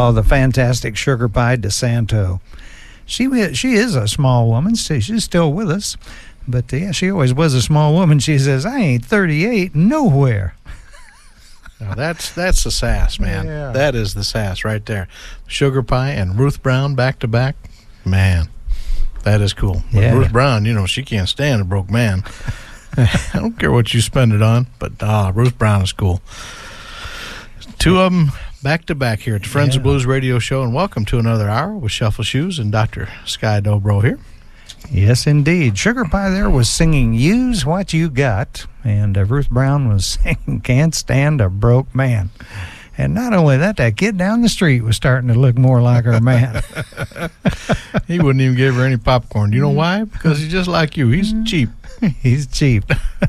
Oh, the fantastic Sugar Pie DeSanto. She is a small woman. She's still with us. But, yeah, she always was a small woman. She says, I ain't 38 nowhere. Now that's the sass, man. Yeah. That is the sass right there. Sugar Pie and Ruth Brown back-to-back. Man, that is cool. But Yeah. Ruth Brown, she can't stand a broke man. I don't care what you spend it on, but Ruth Brown is cool. Two of them back-to-back here at the Friends of Blues radio show, and welcome to another hour with Shuffle Shoes and Dr. Sky Dobro here. Yes, indeed. Sugar Pie there was singing Use What You Got, and Ruth Brown was singing Can't Stand a Broke Man. And not only that kid down the street was starting to look more like her man. He wouldn't even give her any popcorn. You know why? Because he's just like you. He's cheap. He's cheap.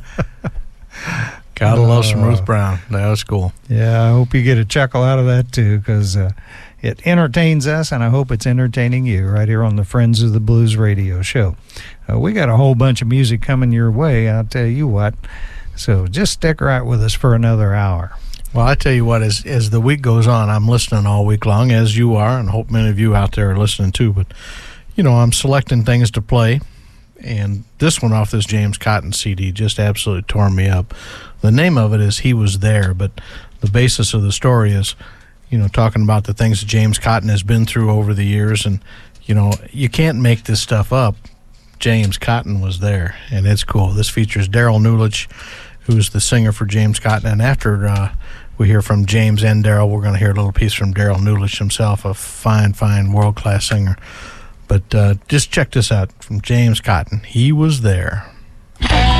Gotta love some Ruth Brown. That was cool. Yeah, I hope you get a chuckle out of that, too, because it entertains us, and I hope it's entertaining you right here on the Friends of the Blues radio show. We got a whole bunch of music coming your way, I'll tell you what. So just stick right with us for another hour. Well, I tell you what, as the week goes on, I'm listening all week long, as you are, and I hope many of you out there are listening too. But, I'm selecting things to play, and this one off this James Cotton CD just absolutely tore me up. The name of it is He Was There, but the basis of the story is, talking about the things that James Cotton has been through over the years, and, you can't make this stuff up. James Cotton was there, and it's cool. This features Daryl Newlich, who's the singer for James Cotton, and after we hear from James and Daryl, we're going to hear a little piece from Daryl Newlich himself, a fine, fine world-class singer. But just check this out from James Cotton. He Was There.